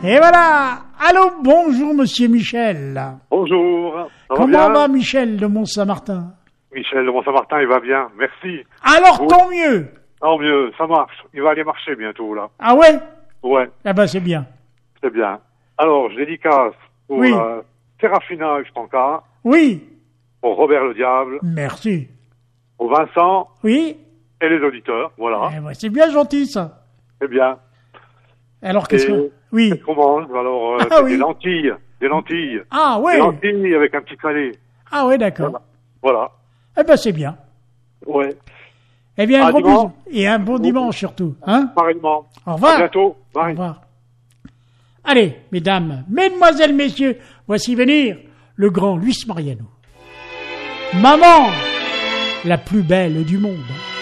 Et voilà. Allô, bonjour Monsieur Michel. Bonjour. Comment va Michel de Mont-Saint-Martin? Michel de Mont-Saint-Martin, il va bien, merci. Alors, tant mieux. Tant mieux, ça marche. Il va aller marcher bientôt, là. Ah ouais? Ouais. Ah ben, c'est bien. C'est bien. Alors, je dédicace pour Oui. Sérafina Franca, Oui. pour Robert le Diable, Merci. pour Vincent Oui. et les auditeurs, voilà. Eh ben, c'est bien gentil, ça. C'est bien. Alors, qu'est-ce que... Oui. Qu'est-ce qu'on mange? Alors, Ah, c'est oui. des lentilles. Des lentilles. Ah ouais. Des lentilles avec un petit salé. Ah ouais, d'accord. Voilà. Eh ben, c'est bien. Ouais. Eh bien, un À gros dimanche. bisou. Et un bon dimanche, surtout. Hein? Pareillement. Au revoir. À bientôt. Au Bye. revoir. Allez, mesdames, mesdemoiselles, messieurs, voici venir le grand Luis Mariano. Maman, la plus belle du monde.